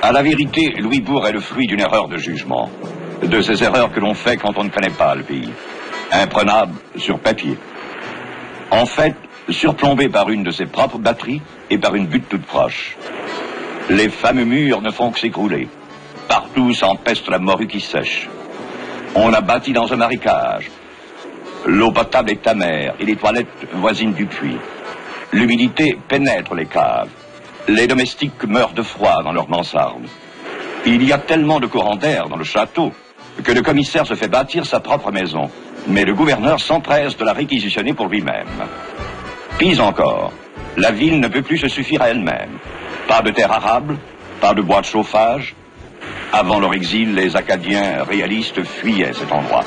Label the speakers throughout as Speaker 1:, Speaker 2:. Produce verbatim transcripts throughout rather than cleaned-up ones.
Speaker 1: À la vérité, Louisbourg est le fruit d'une erreur de jugement. De ces erreurs que l'on fait quand on ne connaît pas le pays. Imprenable sur papier. En fait, surplombé par une de ses propres batteries et par une butte toute proche. Les fameux murs ne font que s'écrouler. Partout s'empeste la morue qui sèche. On a bâti dans un marécage. L'eau potable est amère et les toilettes voisines du puits. L'humidité pénètre les caves. Les domestiques meurent de froid dans leurs mansardes. Il y a tellement de courants d'air dans le château que le commissaire se fait bâtir sa propre maison. Mais le gouverneur s'empresse de la réquisitionner pour lui-même. Pis encore, la ville ne peut plus se suffire à elle-même. Pas de terre arable, pas de bois de chauffage. Avant leur exil, les Acadiens réalistes fuyaient cet endroit.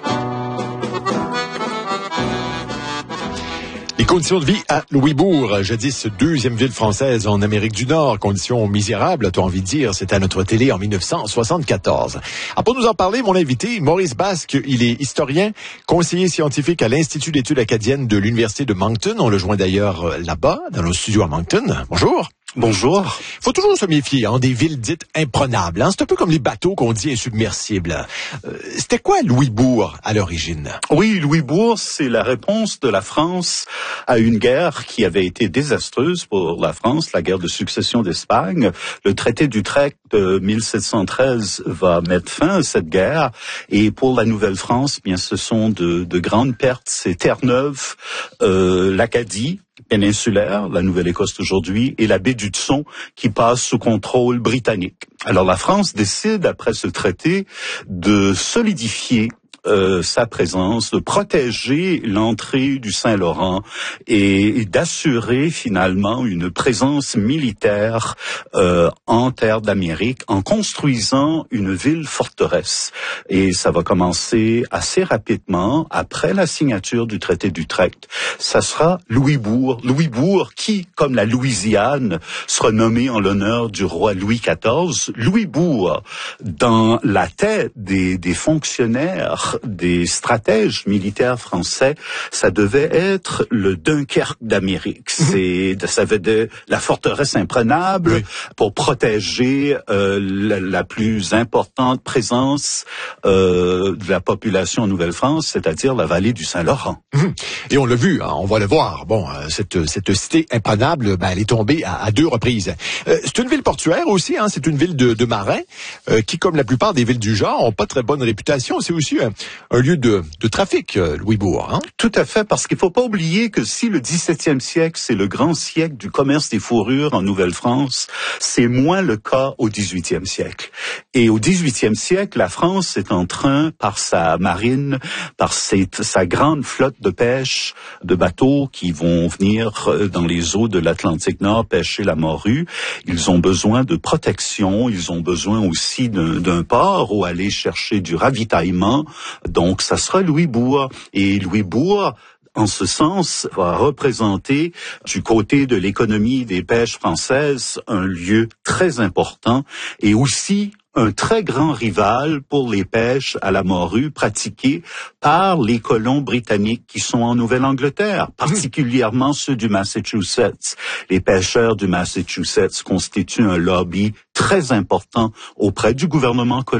Speaker 2: Les conditions de vie à Louisbourg, jadis deuxième ville française en Amérique du Nord, conditions misérables, tu as envie de dire, c'était à notre télé en dix-neuf cent soixante-quatorze. Ah, pour nous en parler, mon invité, Maurice Basque, il est historien, conseiller scientifique à l'Institut d'études acadiennes de l'Université de Moncton. On le joint d'ailleurs là-bas, dans nos studios à Moncton. Bonjour.
Speaker 3: Bonjour.
Speaker 2: Faut toujours se méfier hein, des villes dites imprenables. Hein? C'est un peu comme les bateaux qu'on dit insubmersibles. Euh, c'était quoi Louisbourg à l'origine?
Speaker 3: Oui, Louisbourg, c'est la réponse de la France à une guerre qui avait été désastreuse pour la France, la guerre de succession d'Espagne. Le traité d'Utrecht de mille sept cent treize va mettre fin à cette guerre. Et pour la Nouvelle-France, bien, ce sont de, de grandes pertes. C'est Terre-Neuve, euh, l'Acadie péninsulaire, la Nouvelle-Écosse aujourd'hui, et la baie d'Hudson qui passe sous contrôle britannique. Alors la France décide, après ce traité, de solidifier Euh, sa présence, de protéger l'entrée du Saint-Laurent et, et d'assurer finalement une présence militaire euh, en terre d'Amérique en construisant une ville forteresse. Et ça va commencer assez rapidement après la signature du traité d'Utrecht. Ça sera Louisbourg. Louisbourg qui, comme la Louisiane, sera nommé en l'honneur du roi Louis quatorze. Louisbourg, dans la tête des, des fonctionnaires des stratèges militaires français, ça devait être le Dunkerque d'Amérique. C'est, ça avait de la forteresse imprenable oui. pour protéger euh, la, la plus importante présence euh, de la population en Nouvelle-France, c'est-à-dire la vallée du Saint-Laurent.
Speaker 2: Et on l'a vu, hein, on va le voir. Bon, euh, cette, cette cité imprenable, ben, elle est tombée à, à deux reprises. Euh, c'est une ville portuaire aussi, hein, c'est une ville de, de marins euh, qui, comme la plupart des villes du genre, ont pas très bonne réputation. C'est aussi un, un lieu de, de trafic, euh, Louisbourg. Hein?
Speaker 3: Tout à fait, parce qu'il faut pas oublier que si le dix-septième siècle, c'est le grand siècle du commerce des fourrures en Nouvelle-France, c'est moins le cas au dix-huitième siècle. Et au dix-huitième siècle, la France est en train, par sa marine, par ses, sa grande flotte de pêche, de bateaux qui vont venir dans les eaux de l'Atlantique Nord pêcher la morue, ils ont besoin de protection, ils ont besoin aussi d'un, d'un port où aller chercher du ravitaillement. Donc, ça sera Louisbourg. Et Louisbourg, en ce sens, va représenter, du côté de l'économie des pêches françaises, un lieu très important et aussi un très grand rival pour les pêches à la morue pratiquées par les colons britanniques qui sont en Nouvelle-Angleterre, particulièrement ceux du Massachusetts. Les pêcheurs du Massachusetts constituent un lobby très important auprès du gouvernement colonial.